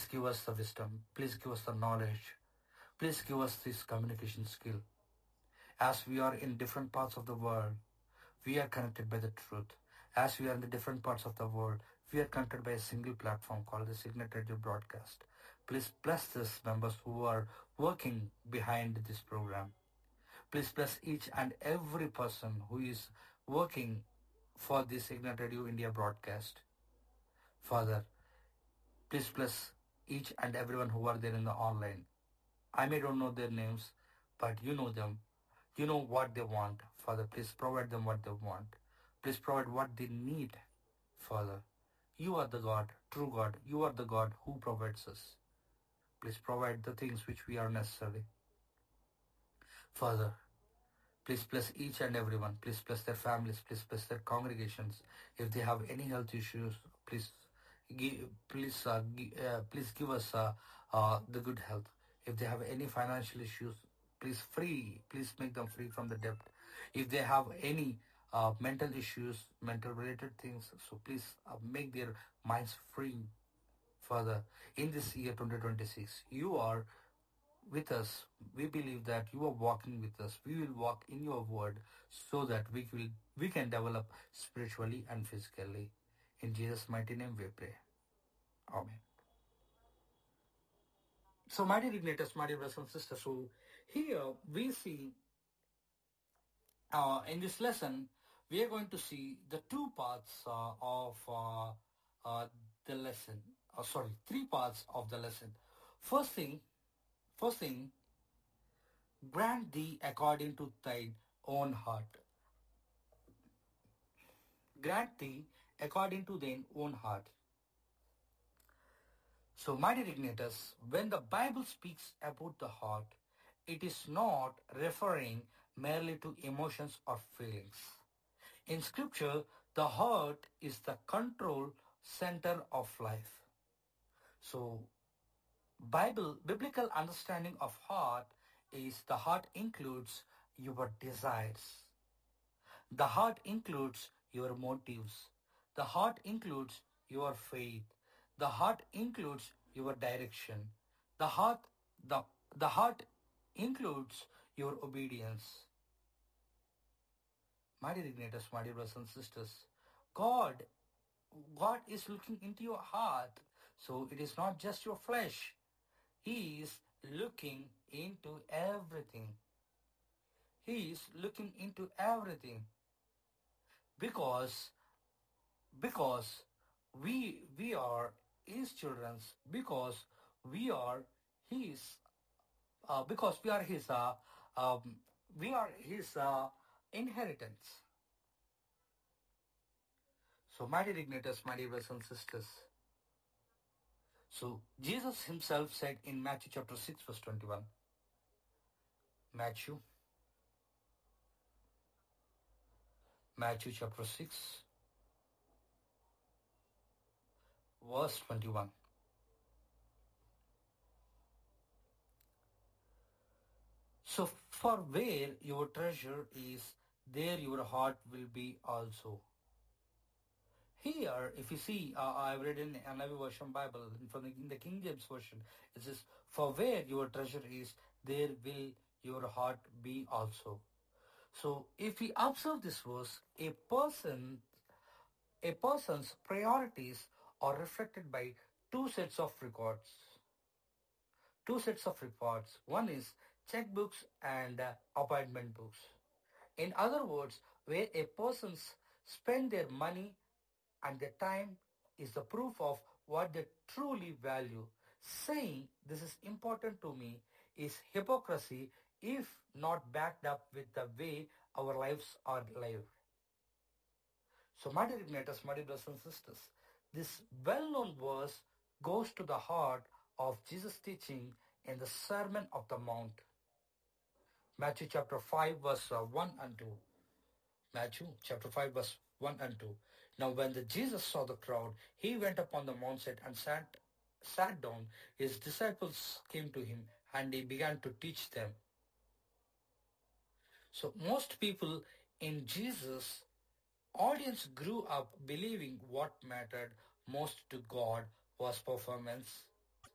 give us the wisdom. Please give us the knowledge. Please give us this communication skill. As we are in different parts of the world, we are connected by the truth. As we are in the different parts of the world, we are connected by a single platform called the Signet Radio Broadcast. Please bless these members who are working behind this program. Please bless each and every person who is working for the Signet Radio India broadcast. Father, please bless each and everyone who are there in the online. I may don't know their names, but you know them. You know what they want. Father, please provide them what they want. Please provide what they need, Father. You are the God, true God. You are the God who provides us. Please provide the things which we are necessary. Father, please bless each and everyone. Please bless their families. Please bless their congregations. If they have any health issues, please give us the good health. If they have any financial issues, please make them free from the debt. If they have any mental issues, mental related things, so please make their minds free. Father, in this year 2026, you are with us. We believe that you are walking with us. We will walk in your word so that we can develop spiritually and physically. In Jesus' mighty name we pray. Amen. So, my dear igniters, my dear brothers and sisters, so here we see in this lesson, we are going to see the two parts of the lesson. Three parts of the lesson. First thing, grant thee according to thine own heart. Grant thee according to thine own heart. So, my dear igniters, when the Bible speaks about the heart, it is not referring merely to emotions or feelings. In Scripture, the heart is the control center of life. So, biblical understanding of heart is the heart includes your desires. The heart includes your motives. The heart includes your faith. The heart includes your direction. The heart includes your obedience. My dear igniters, my dear brothers and sisters, God is looking into your heart. So it is not just your flesh. He is looking into everything. He is looking into everything. Because we are his children, because we are his inheritance. So, my dear igniters, my dear brothers and sisters, so Jesus himself said in Matthew chapter 6 verse 21, Matthew chapter 6 verse 21. So, for where your treasure is, there your heart will be also. Here, if you see, I've read in another version Bible, in the King James Version, it says, for where your treasure is, there will your heart be also. So, if we observe this verse, a person's priorities are reflected by two sets of records. One is checkbooks and appointment books. In other words, where a person spend their money and their time is the proof of what they truly value. Saying this is important to me is hypocrisy if not backed up with the way our lives are lived. So, my dear igniters, my dear brothers and sisters, this well-known verse goes to the heart of Jesus' teaching in the Sermon of the Mount. Matthew chapter 5 verse 1 and 2. Matthew chapter 5 verse 1 and 2. Now when Jesus saw the crowd, he went up on the mountainside and sat down. His disciples came to him and he began to teach them. So most people in Jesus' audience grew up believing what mattered most to God was performance